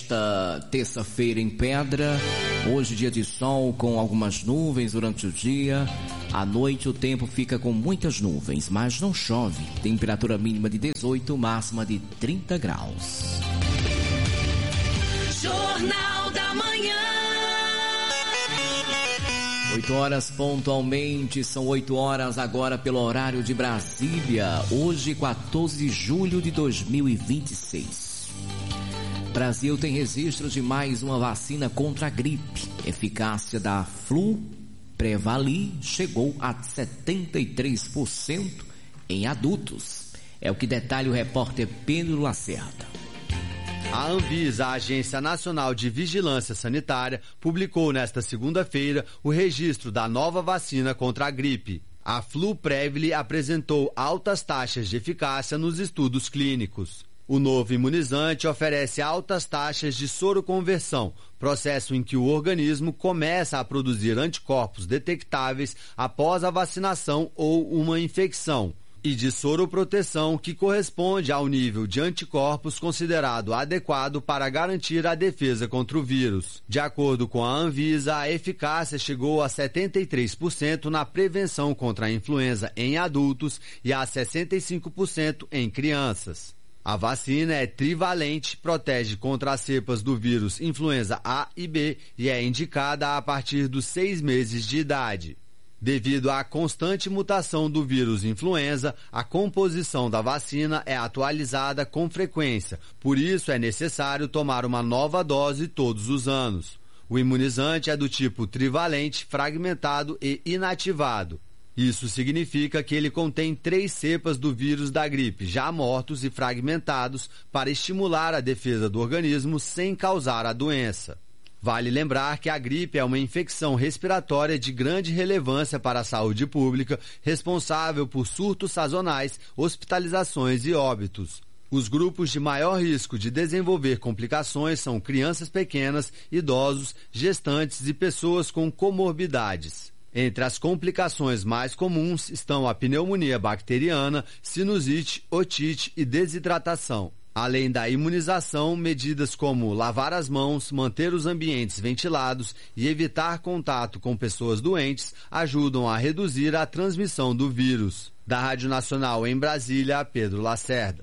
nesta terça-feira em Pedra. Hoje dia de sol com algumas nuvens durante o dia. À noite o tempo fica com muitas nuvens, mas não chove. Temperatura mínima de 18, máxima de 30 graus. Jornal da Manhã. 8 horas pontualmente, são 8 horas agora pelo horário de Brasília. Hoje, 14 de julho de 2026. Brasil tem registro de mais uma vacina contra a gripe. Eficácia da Flu-Prevali chegou a 73% em adultos. É o que detalha o repórter Pedro Lacerda. A Anvisa, a Agência Nacional de Vigilância Sanitária, publicou nesta segunda-feira o registro da nova vacina contra a gripe. A Flu-Prevali apresentou altas taxas de eficácia nos estudos clínicos. O novo imunizante oferece altas taxas de soroconversão, processo em que o organismo começa a produzir anticorpos detectáveis após a vacinação ou uma infecção, e de soroproteção, que corresponde ao nível de anticorpos considerado adequado para garantir a defesa contra o vírus. De acordo com a Anvisa, a eficácia chegou a 73% na prevenção contra a influenza em adultos e a 65% em crianças. A vacina é trivalente, protege contra as cepas do vírus influenza A e B e é indicada a partir dos 6 meses de idade. Devido à constante mutação do vírus influenza, a composição da vacina é atualizada com frequência, por isso é necessário tomar uma nova dose todos os anos. O imunizante é do tipo trivalente, fragmentado e inativado. Isso significa que ele contém 3 cepas do vírus da gripe, já mortos e fragmentados, para estimular a defesa do organismo sem causar a doença. Vale lembrar que a gripe é uma infecção respiratória de grande relevância para a saúde pública, responsável por surtos sazonais, hospitalizações e óbitos. Os grupos de maior risco de desenvolver complicações são crianças pequenas, idosos, gestantes e pessoas com comorbidades. Entre as complicações mais comuns estão a pneumonia bacteriana, sinusite, otite e desidratação. Além da imunização, medidas como lavar as mãos, manter os ambientes ventilados e evitar contato com pessoas doentes ajudam a reduzir a transmissão do vírus. Da Rádio Nacional em Brasília, Pedro Lacerda.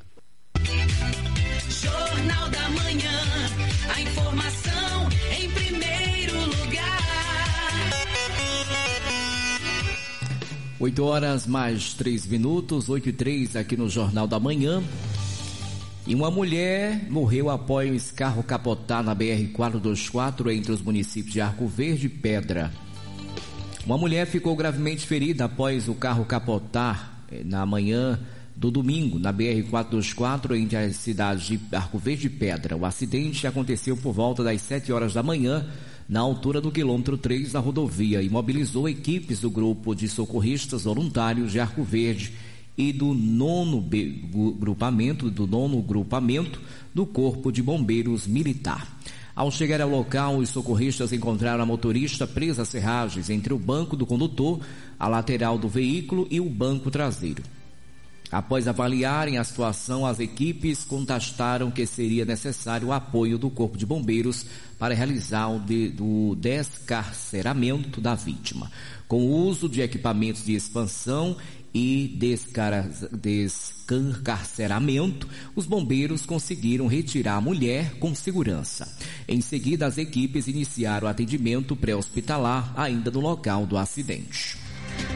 Jornal da Manhã. A informação em primeiro lugar. 8 horas mais 3 minutos, 8:03 aqui no Jornal da Manhã. E uma mulher morreu após carro capotar na BR-424 entre os municípios de Arco Verde e Pedra. Uma mulher ficou gravemente ferida após o carro capotar na manhã do domingo na BR-424 entre as cidades de Arco Verde e Pedra. O acidente aconteceu por volta das 7 horas da manhã na altura do quilômetro 3 da rodovia e mobilizou equipes do grupo de socorristas voluntários de Arco Verde e do nono grupamento do Corpo de Bombeiros Militar. Ao chegar ao local, os socorristas encontraram a motorista presa a serragens entre o banco do condutor, a lateral do veículo e o banco traseiro. Após avaliarem a situação, as equipes constataram que seria necessário o apoio do Corpo de Bombeiros para realizar o descarceramento da vítima. Com o uso de equipamentos de expansão e descarceramento, os bombeiros conseguiram retirar a mulher com segurança. Em seguida, as equipes iniciaram o atendimento pré-hospitalar ainda no local do acidente.